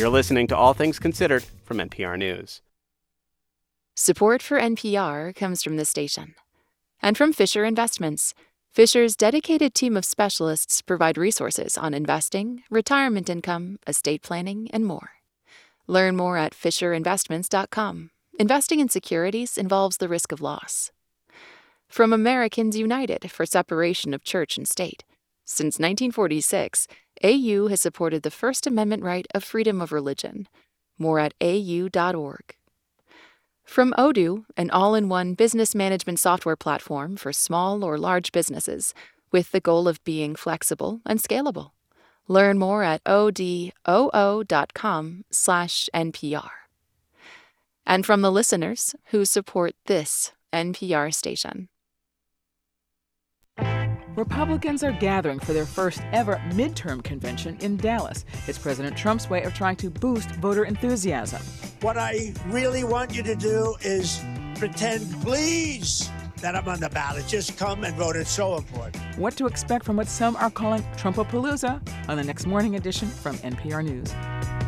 You're listening to All Things Considered from NPR News. Support for NPR comes from this station and from Fisher Investments. Fisher's dedicated team of specialists provide resources on investing, retirement income, estate planning, and more. Learn more at FisherInvestments.com. Investing in securities involves the risk of loss. From Americans United for Separation of Church and State. Since 1946, AU has supported the First Amendment right of freedom of religion. More at au.org. From Odoo, an all-in-one business management software platform for small or large businesses, with the goal of being flexible and scalable. Learn more at odoo.com/NPR. And from the listeners who support this NPR station. Republicans are gathering for their first ever midterm convention in Dallas. It's President Trump's way of trying to boost voter enthusiasm. What I really want you to do is pretend, please, that I'm on the ballot. Just come and vote. It's so important. What to expect from what some are calling Trumpapalooza on the next morning edition from NPR News.